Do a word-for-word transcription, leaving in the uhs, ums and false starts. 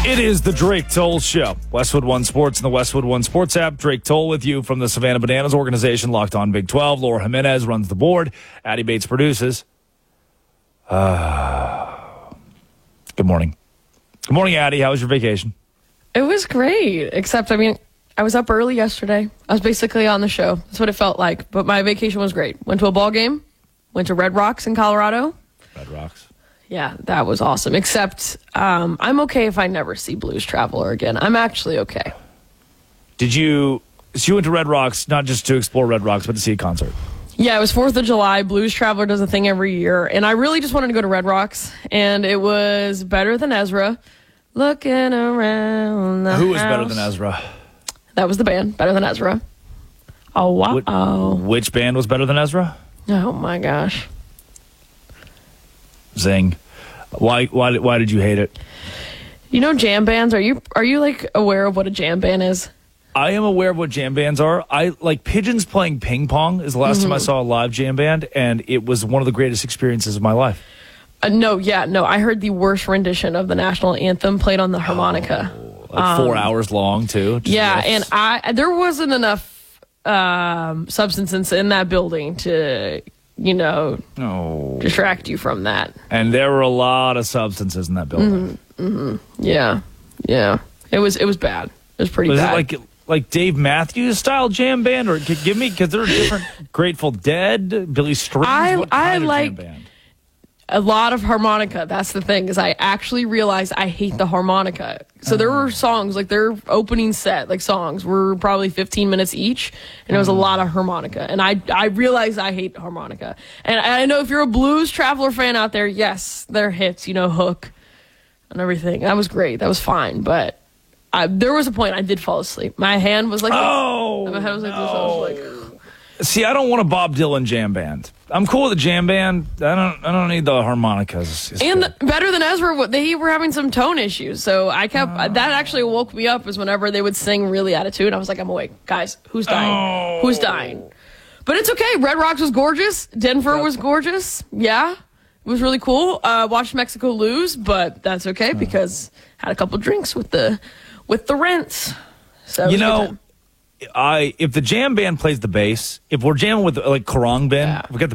It is the Drake Toll Show. Westwood One Sports and the Westwood One Sports app. Drake Toll with you from the Savannah Bananas organization, Locked On Big twelve. Laura Jimenez runs the board. Addie Bates produces. Uh, good morning. Good morning, Addie. How was your vacation? It was great, except, I mean, I was up early yesterday. I was basically on the show. That's what it felt like. But my vacation was great. Went to a ball game. Went to Red Rocks in Colorado. Red Rocks. Yeah, that was awesome. Except um, I'm okay if I never see Blues Traveler again. I'm actually okay. Did you... So you went to Red Rocks, not just to explore Red Rocks, but to see a concert? Yeah, it was fourth of July. Blues Traveler does a thing every year. And I really just wanted to go to Red Rocks. And it was better than Ezra. Looking around the Who was house. better than Ezra? That was the band. Better than Ezra. Oh, wow. Which, Oh, which band was better than Ezra? oh my gosh. Zing. Why why why did you hate it? You know jam bands? Are you are you like aware of what a jam band is? I am aware of what jam bands are. I like Pigeons playing ping pong is the last mm-hmm. time I saw a live jam band, and it was one of the greatest experiences of my life. Uh, no, yeah, no. I heard the worst rendition of the national anthem played on the harmonica. Oh, like four um, hours long too. Just yeah, riffs. And I there wasn't enough um, substance in that building to, you know, oh. distract you from that. And there were a lot of substances in that building. Mm-hmm, mm-hmm. Yeah, yeah. It was it was bad. It was pretty was bad. Was it like like Dave Matthews style jam band, or give me because there are different Grateful Dead, Billy Strings. I what I kind of like jam band? A lot of harmonica. That's the thing, is I actually realized I hate the harmonica. So there were songs, like their opening set, like songs, were probably fifteen minutes each, and it was a lot of harmonica. And I I realized I hate harmonica. And I know if you're a Blues Traveler fan out there, yes, their hits, you know, Hook and everything. That was great. That was fine. But I, there was a point I did fall asleep. My hand was like, oh, my head was like no. this. I was like, see, I don't want a Bob Dylan jam band. I'm cool with a jam band. I don't. I don't need the harmonicas. It's and the, better than Ezra, they were having some tone issues. So I kept uh, that actually woke me up. Is whenever they would sing really out of tune, I was like, I'm awake, guys. Who's dying? Oh. Who's dying? But it's okay. Red Rocks was gorgeous. Denver yep. was gorgeous. Yeah, it was really cool. Uh, watched Mexico lose, but that's okay because had a couple drinks with the with the rents. So you know. I if the jam band plays the bass, if we're jamming with like Karang Ben, yeah. we got the